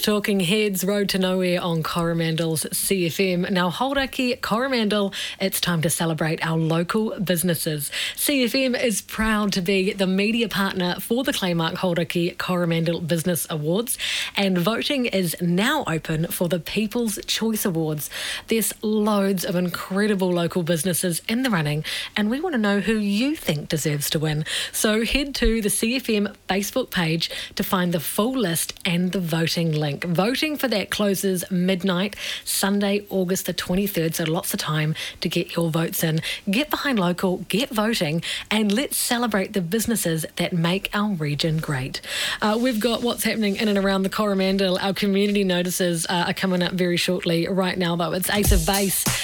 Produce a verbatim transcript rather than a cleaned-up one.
Talking Heads, Road to Nowhere on Coromandel's C F M. Now, Hauraki, Coromandel, it's time to celebrate our local businesses. C F M is proud to be the media partner for the Claymark Hauraki Coromandel Business Awards, and voting is now open for the People's Choice Awards. There's loads of incredible local businesses in the running, and we want to know who you think deserves to win. So head to the C F M Facebook page to find the full list and the voting link. Voting for that closes midnight, Sunday, August the twenty-third, so lots of time to get your votes in. Get behind local, get voting, and let's celebrate the businesses that make our region great. Uh, we've got what's happening in and around the Coromandel. Our community notices uh, are coming up very shortly. Right now, though, it's Ace of Base.